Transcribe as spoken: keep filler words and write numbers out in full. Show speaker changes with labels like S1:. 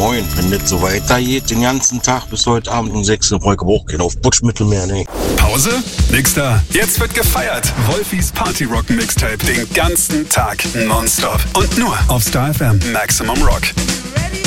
S1: moin. Wenn das so weitergeht, den ganzen Tag bis heute Abend um sechs Uhr brauche ich aber auch keinen auf Butschmittel mehr, ne.
S2: Pause? Nix da. Jetzt wird gefeiert. Wolfis Party Rock Mixtape den ganzen Tag nonstop. Und nur auf Star F M Maximum Rock.